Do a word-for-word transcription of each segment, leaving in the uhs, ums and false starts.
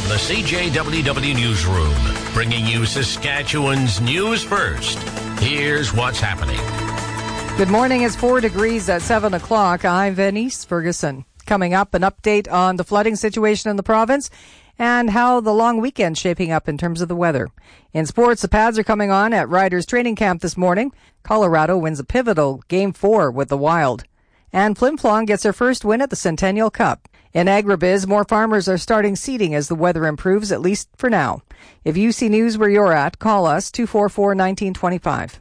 the C J W W Newsroom, bringing you Saskatchewan's news first. Here's what's happening. Good morning. It's four degrees at seven o'clock. I'm Venice Ferguson. Coming up, an update on the flooding situation in the province and how the long weekend's shaping up in terms of the weather. In sports, the Pads are coming on at Riders training camp this morning. Colorado wins a pivotal Game four with the Wild. And Flin Flon gets their first win at the Centennial Cup. In agribiz, more farmers are starting seeding as the weather improves, at least for now. If you see news where you're at, call us two four four, one nine two five.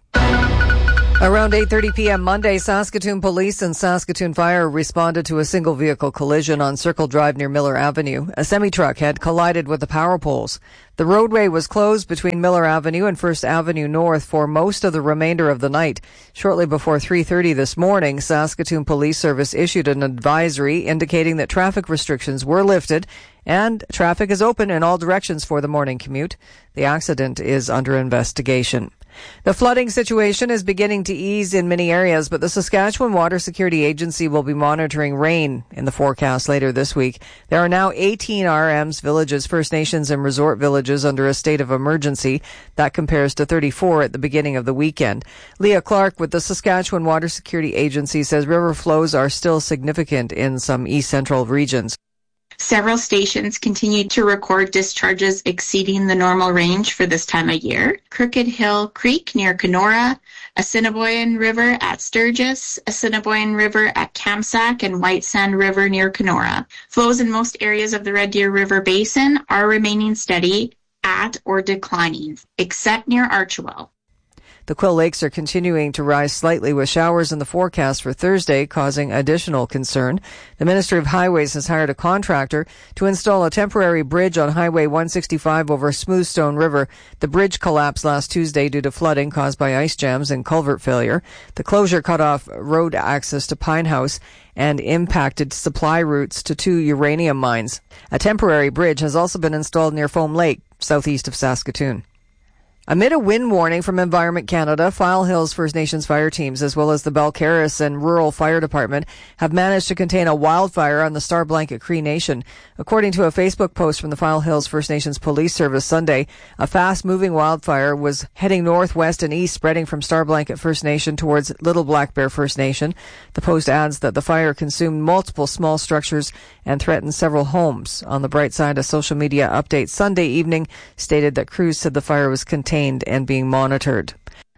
Around eight thirty p.m. Monday, Saskatoon Police and Saskatoon Fire responded to a single vehicle collision on Circle Drive near Miller Avenue. A semi-truck had collided with the power poles. The roadway was closed between Miller Avenue and First Avenue North for most of the remainder of the night. Shortly before three thirty this morning, Saskatoon Police Service issued an advisory indicating that traffic restrictions were lifted and traffic is open in all directions for the morning commute. The accident is under investigation. The flooding situation is beginning to ease in many areas, but the Saskatchewan Water Security Agency will be monitoring rain in the forecast later this week. There are now eighteen R Ms, villages, First Nations, and resort villages under a state of emergency. That compares to thirty-four at the beginning of the weekend. Leah Clark with the Saskatchewan Water Security Agency says river flows are still significant in some east central regions. Several stations continued to record discharges exceeding the normal range for this time of year. Crooked Hill Creek near Kenora, Assiniboine River at Sturgis, Assiniboine River at Kamsack, and White Sand River near Kenora. Flows in most areas of the Red Deer River Basin are remaining steady at or declining, except near Archewell. The Quill Lakes are continuing to rise slightly with showers in the forecast for Thursday, causing additional concern. The Ministry of Highways has hired a contractor to install a temporary bridge on Highway one sixty-five over Smoothstone River. The bridge collapsed last Tuesday due to flooding caused by ice jams and culvert failure. The closure cut off road access to Pine House and impacted supply routes to two uranium mines. A temporary bridge has also been installed near Foam Lake, southeast of Saskatoon. Amid a wind warning from Environment Canada, File Hills First Nations fire teams, as well as the Balcarres and Rural Fire Department, have managed to contain a wildfire on the Star Blanket Cree Nation. According to a Facebook post from the File Hills First Nations Police Service Sunday, a fast-moving wildfire was heading northwest and east, spreading from Star Blanket First Nation towards Little Black Bear First Nation. The post adds that the fire consumed multiple small structures and threatened several homes. On the bright side, a social media update Sunday evening stated that crews said the fire was contained and being monitored.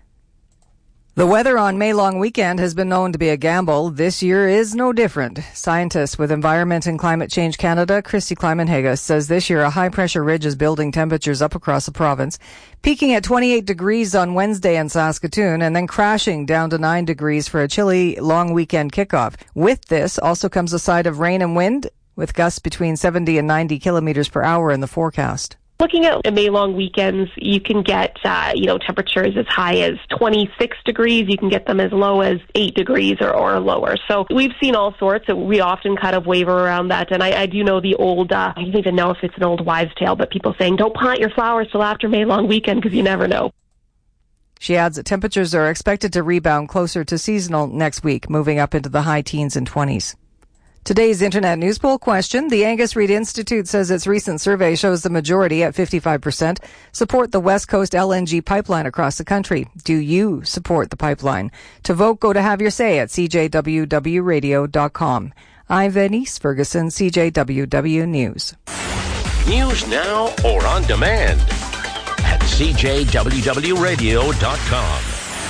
The weather on May long weekend has been known to be a gamble. This year is no different. Scientist with Environment and Climate Change Canada, Christy Kleiman-Hagas, says this year a high-pressure ridge is building temperatures up across the province, peaking at twenty-eight degrees on Wednesday in Saskatoon and then crashing down to nine degrees for a chilly long weekend kickoff. With this also comes a side of rain and wind, with gusts between seventy and ninety kilometers per hour in the forecast. Looking at May-long weekends, you can get, uh, you know, temperatures as high as twenty-six degrees. You can get them as low as eight degrees or, or lower. So we've seen all sorts. We often kind of waver around that. And I, I do know the old, uh, I don't even know if it's an old wives' tale, but people saying, don't plant your flowers till after May-long weekend because you never know. She adds that temperatures are expected to rebound closer to seasonal next week, moving up into the high teens and twenties. Today's Internet News Poll question. The Angus Reid Institute says its recent survey shows the majority at fifty-five percent support the West Coast L N G pipeline across the country. Do you support the pipeline? To vote, go to Have Your Say at c j w w radio dot com. I'm Venice Ferguson, C J W W News. News now or on demand at c j w w radio dot com.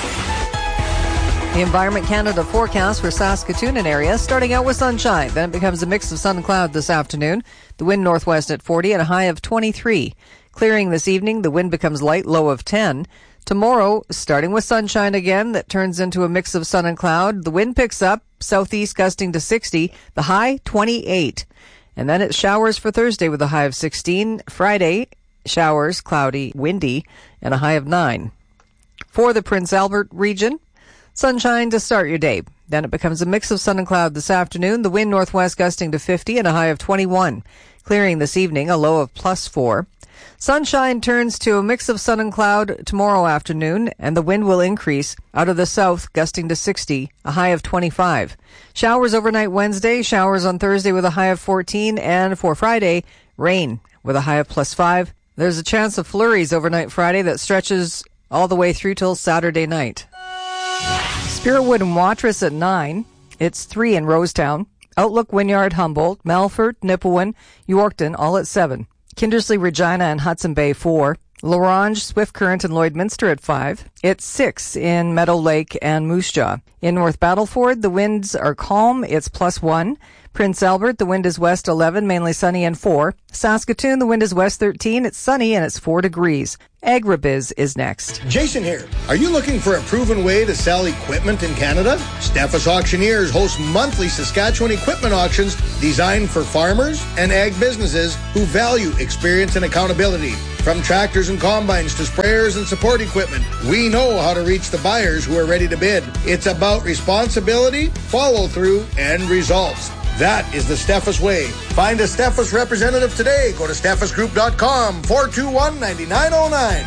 The Environment Canada forecast for Saskatoon and area, starting out with sunshine. Then it becomes a mix of sun and cloud this afternoon. The wind northwest at forty and a high of twenty-three. Clearing this evening, the wind becomes light, low of ten. Tomorrow, starting with sunshine again, that turns into a mix of sun and cloud. The wind picks up, southeast gusting to sixty, the high twenty-eight. And then it showers for Thursday with a high of sixteen. Friday, showers, cloudy, windy, and a high of nine. For the Prince Albert region, sunshine to start your day. Then it becomes a mix of sun and cloud this afternoon. The wind northwest gusting to fifty and a high of twenty-one. Clearing this evening, a low of plus four. Sunshine turns to a mix of sun and cloud tomorrow afternoon, and the wind will increase out of the south, gusting to sixty, a high of twenty-five. Showers overnight Wednesday, showers on Thursday with a high of fourteen, and for Friday, Rain with a high of plus five. There's a chance of flurries overnight Friday that stretches all the way through till Saturday night. Spiritwood and Watrous at nine. It's three in Rosetown. Outlook, Wynyard, Humboldt, Melfort, Nipawin, Yorkton, all at seven. Kindersley, Regina, and Hudson Bay, four. Larange, Swift Current, and Lloydminster at five. It's six in Meadow Lake and Moose Jaw. In North Battleford, the winds are calm. It's plus one. Prince Albert, the wind is west eleven, mainly sunny and four. Saskatoon, the wind is west thirteen. It's sunny and it's four degrees. Agribiz is next. Jason here. Are you looking for a proven way to sell equipment in Canada? Steffes Auctioneers hosts monthly Saskatchewan equipment auctions designed for farmers and ag businesses who value experience and accountability. From tractors and combines to sprayers and support equipment, we know how to reach the buyers who are ready to bid. It's about responsibility, follow-through, and results. That is the Steffes way. Find a Steffes representative today. Go to steffes group dot com, four two one, nine nine zero nine.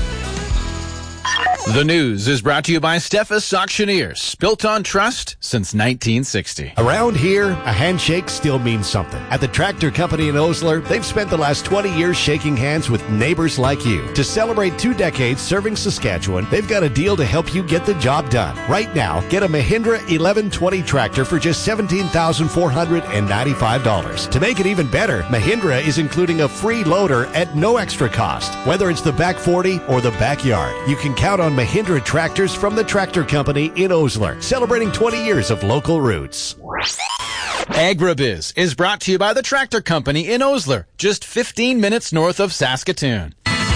The news is brought to you by Steffes Auctioneers, built on trust since nineteen sixty. Around here, a handshake still means something. At the Tractor Company in Osler, they've spent the last twenty years shaking hands with neighbors like you. To celebrate two decades serving Saskatchewan, they've got a deal to help you get the job done. Right now, get a Mahindra eleven twenty tractor for just seventeen thousand four hundred ninety-five dollars. To make it even better, Mahindra is including a free loader at no extra cost. Whether it's the back forty or the backyard, you can count on Mahindra tractors from the Tractor Company in Osler, celebrating twenty years of local roots. Agribiz is brought to you by the Tractor Company in Osler, just fifteen minutes north of Saskatoon.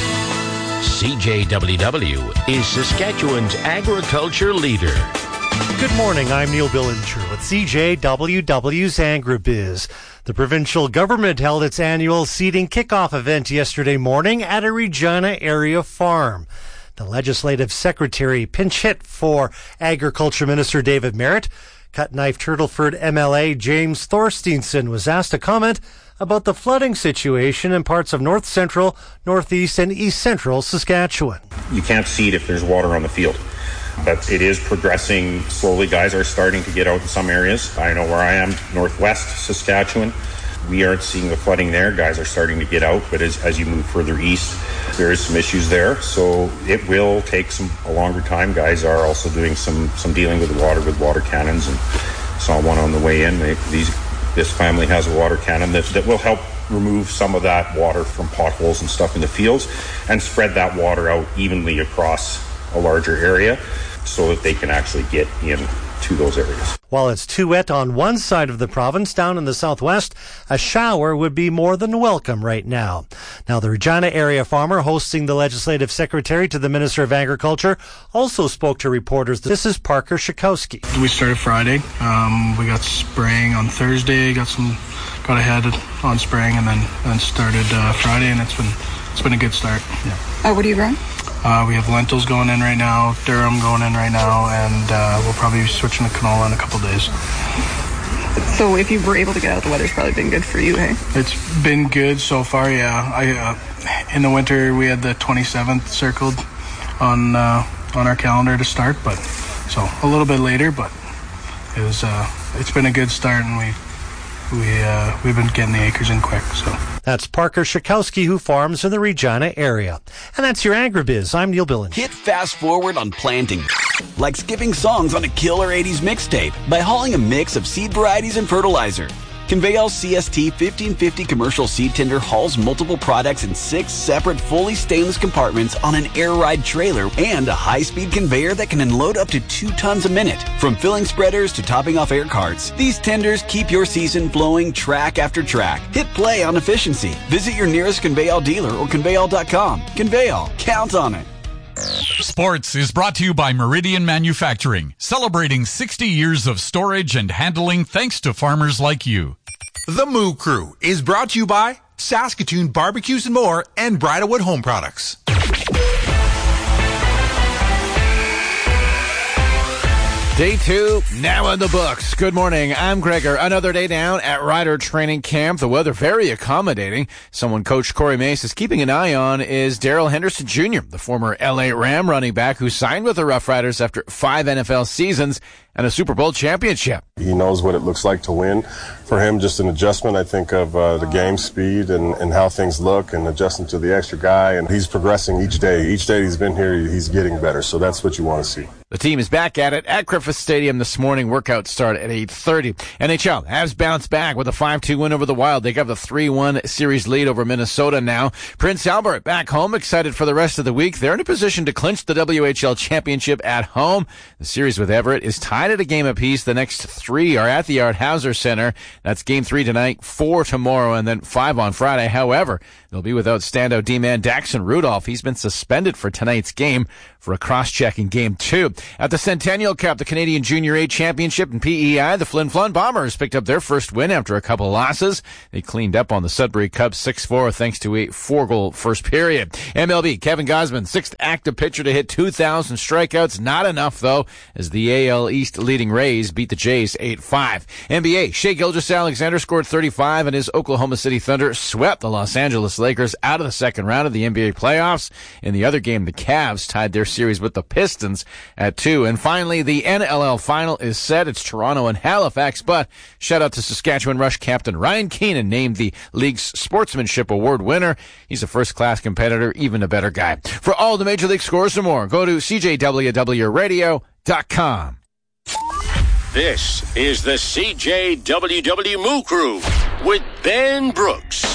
C J W W is Saskatchewan's agriculture leader. Good morning, I'm Neil Billinger with C J W W's Agribiz. The provincial government held its annual seeding kickoff event yesterday morning at a Regina area farm. The legislative secretary, pinch hit for Agriculture Minister David Merritt, Cut-Knife Turtleford M L A James Thorsteinson was asked to comment about the flooding situation in parts of north central, northeast, and east central Saskatchewan. You can't seed if there's water on the field, but it is progressing slowly. Guys are starting to get out in some areas. I know where I am, northwest Saskatchewan. We aren't seeing the flooding there. Guys are starting to get out, but as, as you move further east, there is some issues there. So it will take some a longer time. Guys are also doing some some dealing with the water with water cannons, and saw one on the way in. They, these this family has a water cannon that, that will help remove some of that water from potholes and stuff in the fields and spread that water out evenly across a larger area so that they can actually get in to those areas. While it's too wet on one side of the province, down in the southwest, a shower would be more than welcome right now. Now, the Regina area farmer hosting the legislative secretary to the Minister of Agriculture also spoke to reporters. This is Parker Shakowski. We started Friday. Um, we got spraying on Thursday, got some, got ahead on spraying, and then, then started uh, Friday, and it's been it's been a good start. Yeah. Uh, what are you growing? Uh, we have lentils going in right now, durum going in right now, and uh, we'll probably be switching to canola in a couple days. So if you were able to get out, the weather's probably been good for you, hey? It's been good so far, yeah. I uh, in the winter we had the twenty-seventh circled on uh, on our calendar to start, but so a little bit later, but it was uh, it's been a good start, and we we uh, we've been getting the acres in quick, so. That's Parker Shakowski, who farms in the Regina area. And that's your Agribiz. I'm Neil Billinger. Hit fast forward on planting, like skipping songs on a killer eighties mixtape by hauling a mix of seed varieties and fertilizer. Conveyal's C S T fifteen fifty commercial seed tender hauls multiple products in six separate fully stainless compartments on an air ride trailer and a high-speed conveyor that can unload up to two tons a minute. From filling spreaders to topping off air carts, these tenders keep your season flowing track after track. Hit play on efficiency. Visit your nearest Conveyal dealer or conveyal dot com. Conveyal. Count on it. Sports is brought to you by Meridian Manufacturing, celebrating sixty years of storage and handling thanks to farmers like you. The Moo Crew is brought to you by Saskatoon Barbecues and More and Bridalwood Home Products. Day two, now in the books. Good morning, I'm Gregor. Another day down at Rider Training Camp. The weather very accommodating. Someone Coach Corey Mace is keeping an eye on is Daryl Henderson Junior, the former L A Ram running back who signed with the Rough Riders after five N F L seasons and a Super Bowl championship. He knows what it looks like to win. For him, just an adjustment, I think, of uh, the game speed and, and how things look and adjusting to the extra guy. And he's progressing each day. Each day he's been here, he's getting better. So that's what you want to see. The team is back at it at Griffith Stadium this morning. Workouts start at eight thirty. N H L has bounced back with a five two win over the Wild. They got the three one series lead over Minnesota now. Prince Albert back home, excited for the rest of the week. They're in a position to clinch the W H L championship at home. The series with Everett is tied at a game apiece. The next three are at the Art Hauser Center. That's game three tonight, four tomorrow, and then five on Friday. However, they'll be without standout D-man Daxon Rudolph. He's been suspended for tonight's game for a cross-check in game two. At the Centennial Cup, the Canadian Junior A Championship in P E I, the Flin Flon Bombers picked up their first win after a couple of losses. They cleaned up on the Sudbury Cubs six four thanks to a four-goal first period. M L B, Kevin Gausman, sixth active pitcher to hit two thousand strikeouts. Not enough, though, as the A L East leading Rays beat the Jays eight five. N B A, Shai Gilgeous-Alexander scored thirty-five, and his Oklahoma City Thunder swept the Los Angeles Lakers out of the second round of the N B A playoffs. In the other game, the Cavs tied their series with the Pistons at two. And finally, the N L L final is set. It's Toronto and Halifax, but shout out to Saskatchewan Rush captain Ryan Keenan, named the league's Sportsmanship Award winner. He's a first-class competitor, even a better guy. For all the Major League scores and more, go to C J W W radio dot com. This is the C J W W Moo Crew with Ben Brooks.